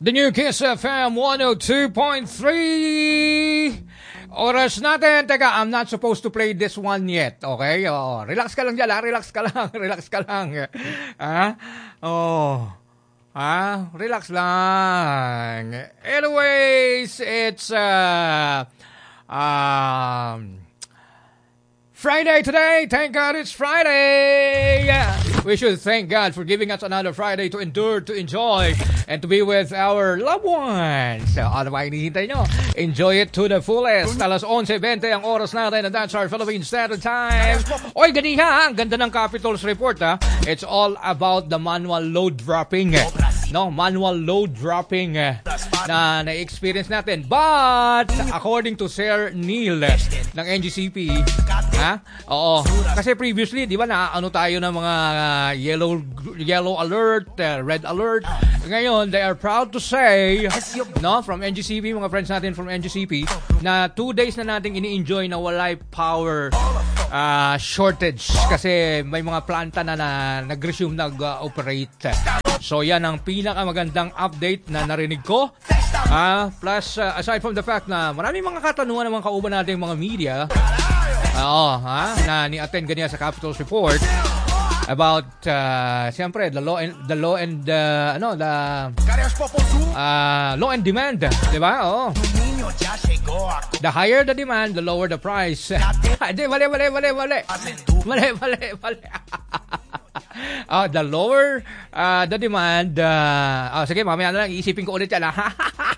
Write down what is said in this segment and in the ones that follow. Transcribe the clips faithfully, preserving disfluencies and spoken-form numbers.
The new Kiss F M one oh two point three. Oras natin. Teka, I'm not supposed to play this one yet. Okay? Oh, relax ka lang dyan, ha? Relax ka lang. Relax ka lang. Ha? Oh. Ha? Relax lang. Anyways, it's uh, um, Friday today. Thank God it's Friday. We should thank God for giving us another Friday to endure, to enjoy, and to be with our loved ones. So, ano ba hinihintay nyo? Enjoy it to the fullest. Alas eleven twenty ang oras natin, and that's our Philippine Standard Time. Oy, ganiha, ang ganda ng Capitol's report, ha? It's all about the manual load dropping. No, manual load dropping uh, na na-experience natin. But, according to Sir Neil ng N G C P, ha? Oo. Kasi previously, di ba, na ano tayo ng mga uh, yellow yellow alert, uh, red alert. Ngayon, they are proud to say, no, from N G C P, mga friends natin from N G C P, na two days na nating ini-enjoy na walay power uh, shortage kasi may mga planta na, na nag-resume nag-operate. So yan ang pinakamagandang update na narinig ko. Uh, plus, uh, aside from the fact na maraming mga katanungan ng mga kauban nating mga media, oo, uh, ha, na ni-attend ganyan sa Capitol's report about, uh, siyempre, the law and, the law and, uh, ano, the, uh, law and demand, di ba? Oo. The higher the demand, the lower the price. Hindi, mali, mali, mali, mali. Mali, mali, mali. Uh, the lower uh, the demand, uh, oh, sige, mamaya na lang, iisipin ko ulit yan, ha?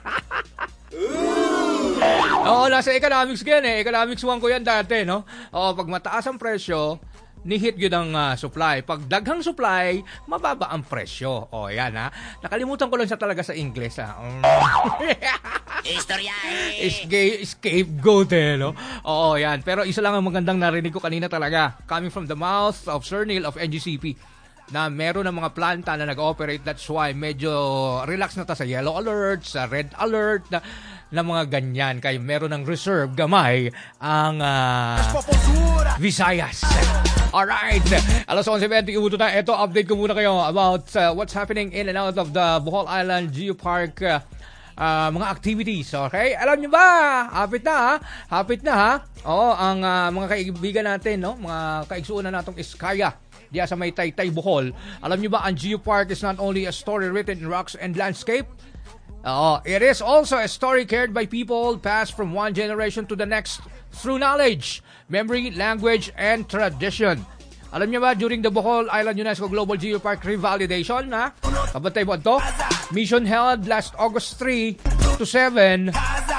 Oo, nasa economics yan, eh. Economics one ko yan dati, no? Oo, pag mataas ang presyo, ni-hit yun ang uh, supply. Pag daghang supply, mababa ang presyo. O, yan, ha? Nakalimutan ko lang siya talaga sa English, ha? Um, Istorya, eh! Escape, scapegoat, eh, no? Oo, yan. Pero isa lang ang magandang narinig ko kanina talaga. Coming from the mouth of Sir Neil of N G C P. Na meron ng mga planta na nag-ooperate. That's why medyo relax na ta sa yellow alert, sa red alert, na, na mga ganyan. Kaya meron ng reserve gamay ang uh, Visayas. Alright. Alas eleven twenty uto na. Ito, update ko muna kayo about uh, what's happening in and out of the Bohol Island Geopark uh, uh, mga activities. Okay? Alam nyo ba? Hapit na, ha? Hapit na, ha? Oo, ang uh, mga kaibigan natin, no? Mga kaigsuunan natong Iskaya diya sa may Taytay, Bohol. Alam nyo ba, ang Geopark is not only a story written in rocks and landscape. Uh, it is also a story carried by people passed from one generation to the next through knowledge, memory, language, and tradition. Alam nyo ba, during the Bohol Island UNESCO Global Geopark Revalidation, ha? Kabantay mo ito? Mission held last August three to seven.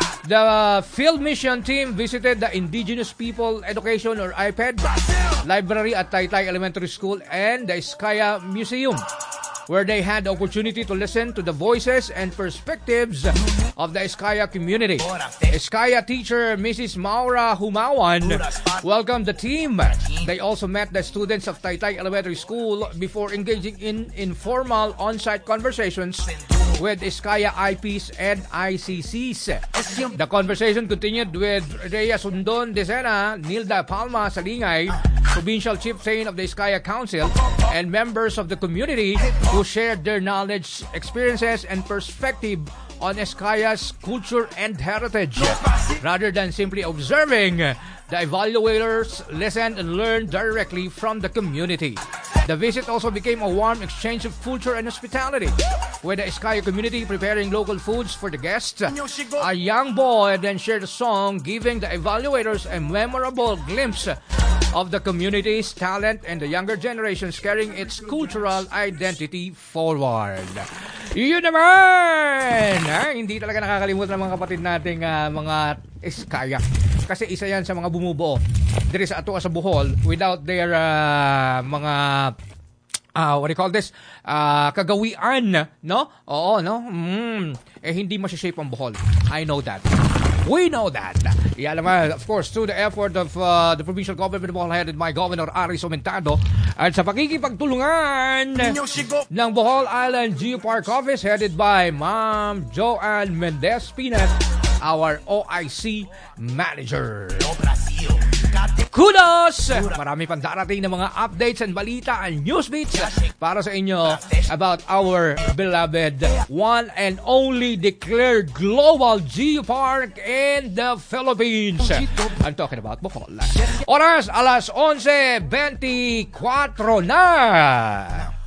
The field mission team visited the Indigenous People Education or I P E D Library at Taytay Elementary School and the Iskaya Museum, where they had the opportunity to listen to the voices and perspectives of the Iskaya community. Iskaya teacher Missus Maura Humawan welcomed the team. They also met the students of Taytay Elementary School before engaging in informal on-site conversations with Iskaya I Ps and I C Cs. The conversation continued with Rhea Sundon Desena, Nilda Palma Salingay, Provincial Chieftain of the Iskaya Council, and members of the community who shared their knowledge, experiences, and perspective on Iskaya's culture and heritage. Rather than simply observing, the evaluators listened and learned directly from the community. The visit also became a warm exchange of culture and hospitality, with the Iskaya community preparing local foods for the guests. A young boy then shared a song, giving the evaluators a memorable glimpse of the community's talent and the younger generations carrying its cultural identity forward. Yun naman! Ha? Hindi talaga nakakalimutan ng mga kapatid nating uh, mga Iskaya. Kasi isa yan sa mga bumubuo diri sa ato sa Bohol without their uh, mga uh, what do you call this? Uh, kagawian, no? Oo, no? Mm, eh hindi masishape ang Bohol. I know that. We know that. Yeah, naman, of course, through the effort of uh, the provincial government of Bohol headed by Governor Aris Omentado at sa pakikipagtulungan ng Bohol Island Geopark Office headed by Ma'am Joanne Mendez Pinas, our O I C manager. kudos! Marami pang darating na mga updates and balita and news beats para sa inyo about our beloved one and only declared global geopark in the Philippines. I'm talking about Bohol. Oras, alas onse twenty-four na.